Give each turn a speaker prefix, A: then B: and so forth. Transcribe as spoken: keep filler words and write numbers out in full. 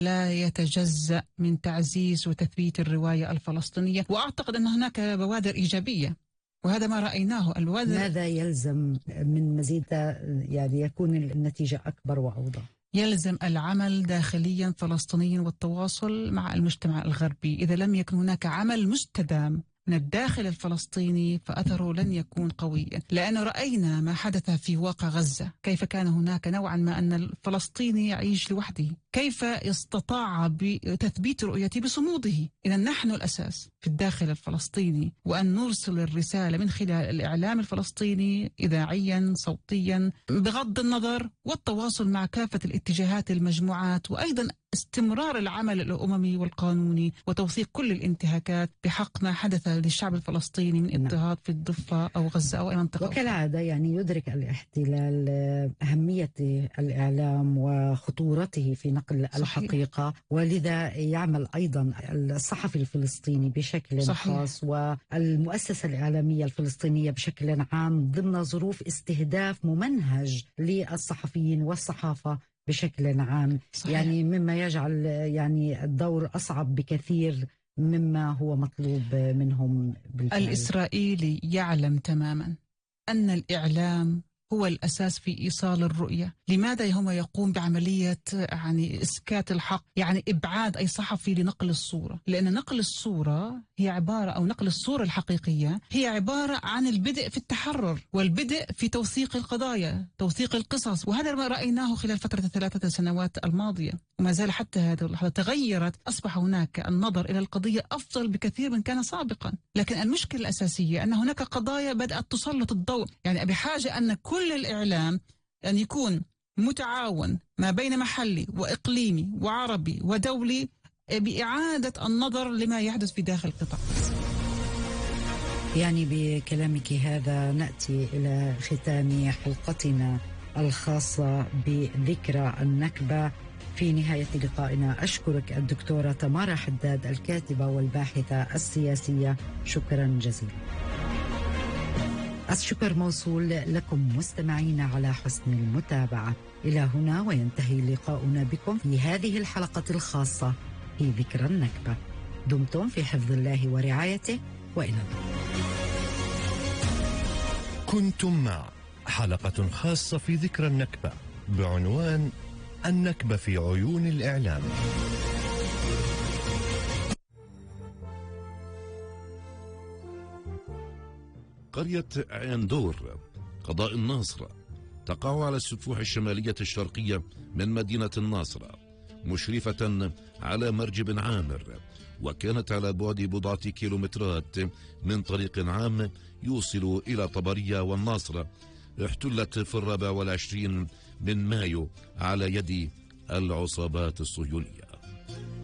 A: لا يتجزأ من تعزيز وتثبيت الرواية الفلسطينية، وأعتقد أن هناك بوادر إيجابية، وهذا ما رأيناه. البوادر
B: ماذا يلزم من مزيد يعني يكون النتيجة أكبر وأوضح؟
A: يلزم العمل داخليا فلسطينيا والتواصل مع المجتمع الغربي. إذا لم يكن هناك عمل مستدام من الداخل الفلسطيني فأثره لن يكون قويا، لأن رأينا ما حدث في واقع غزة، كيف كان هناك نوعا ما أن الفلسطيني يعيش لوحده، كيف استطاع بتثبيت رؤيته بصموده. إذا نحن الأساس في الداخل الفلسطيني، وأن نرسل الرسالة من خلال الإعلام الفلسطيني إذاعيا صوتيا بغض النظر، والتواصل مع كافة الاتجاهات المجموعات، وأيضا استمرار العمل الأممي والقانوني وتوثيق كل الانتهاكات بحق ما حدث للشعب الفلسطيني من اضطهاد في الضفة أو غزة أو أي منطقة.
B: وكالعادة يعني يدرك الاحتلال أهمية الإعلام وخطورته في نقل صحيح. الحقيقة، ولذا يعمل أيضا الصحفي الفلسطيني بشكل صحيح. خاص والمؤسسة الإعلامية الفلسطينية بشكل عام ضمن ظروف استهداف ممنهج للصحفيين والصحافة بشكل عام صحيح. يعني مما يجعل يعني الدور أصعب بكثير مما هو مطلوب منهم بالفعل.
A: الإسرائيلي يعلم تماما أن الإعلام هو الأساس في إيصال الرؤية. لماذا هم يقوم بعملية يعني إسكات الحق، يعني إبعاد أي صحفي لنقل الصورة؟ لأن نقل الصورة هي عبارة، أو نقل الصورة الحقيقية هي عبارة عن البدء في التحرر والبدء في توثيق القضايا، توثيق القصص، وهذا ما رأيناه خلال فترة الثلاثة سنوات الماضية، وما زال حتى هذه اللحظة. تغيرت، أصبح هناك النظر إلى القضية أفضل بكثير من كان سابقا. لكن المشكلة الأساسية أن هناك قضايا بدأت تسلط الضوء، يعني بحاجة أن كل الإعلام أن يكون متعاون ما بين محلي وإقليمي وعربي ودولي بإعادة النظر لما يحدث في داخل القطاع.
B: يعني بكلامك هذا نأتي إلى ختام حلقتنا الخاصة بذكرى النكبة. في نهاية لقائنا أشكرك الدكتورة تمارا حداد الكاتبة والباحثة السياسية، شكرا جزيلا. الشكر موصول لكم مستمعين على حسن المتابعة. إلى هنا وينتهي لقاؤنا بكم في هذه الحلقة الخاصة في ذكرى النكبة. دمتم في حفظ الله ورعايته، وإلى اللقاء.
C: كنتم مع حلقة خاصة في ذكرى النكبة بعنوان النكبة في عيون الإعلام.
D: قرية عندور قضاء الناصرة تقع على السفوح الشمالية الشرقية من مدينة الناصرة، مشرفة على مرج عامر، وكانت على بعد بضعة كيلومترات من طريق عام يوصل إلى طبرية والناصرة. احتلت في الرابع والعشرين من مايو على يد العصابات الصهيونية.